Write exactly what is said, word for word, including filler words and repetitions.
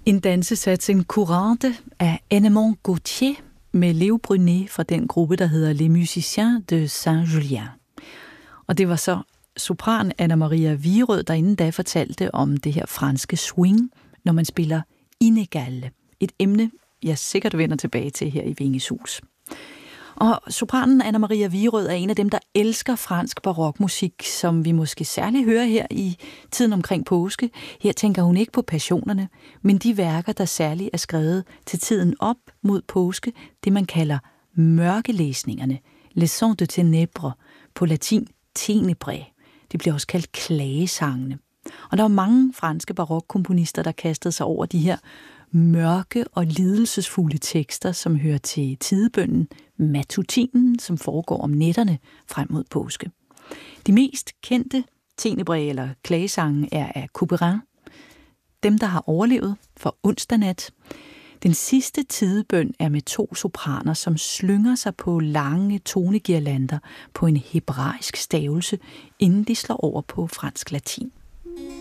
En dansesats, en courante af Ennemond Gautier med Leo Brunet fra den gruppe, der hedder Les Musiciens de Saint-Julien. Og det var så sopran Anna Maria Wirød, der inden da fortalte om det her franske swing, når man spiller inégale. Et emne, jeg sikkert vender tilbage til her i Vinges Hus. Og sopranen Anna Maria Wirød er en af dem, der elsker fransk barokmusik, som vi måske særligt hører her i tiden omkring påske. Her tænker hun ikke på passionerne, men de værker, der særligt er skrevet til tiden op mod påske, det man kalder mørkelæsningerne, Les Sons de Ténèbres, på latin Tenebrae. Det bliver også kaldt klagesangene. Og der var mange franske barokkomponister, der kastede sig over de her mørke og lidelsesfulde tekster, som hører til tidebønnen Matutinen, som foregår om nætterne frem mod påske. De mest kendte Tenebrae eller klagesange er af Couperin, dem der har overlevet for onsdag nat. Den sidste tidebøn er med to sopraner, som slynger sig på lange tonegirlander på en hebraisk stavelse, inden de slår over på fransk latin.